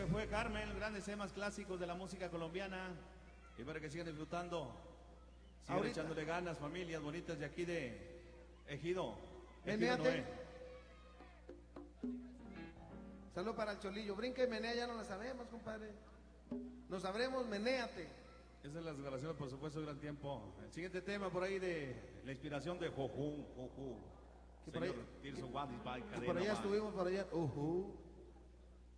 que fue Carmen, grandes temas clásicos de la música colombiana. Y para que sigan disfrutando, sigan echándole ganas, familias bonitas de aquí de Ejido. Ejido Noé. Saludos para el Cholillo. Brinca y menea, ya no la sabemos, compadre. No sabremos, menéate. Esas son las grabaciones, por supuesto, gran tiempo. El siguiente tema por ahí de la inspiración de Jojú, Jojú. Que por allá Tirso Guadis, estuvimos, por allá.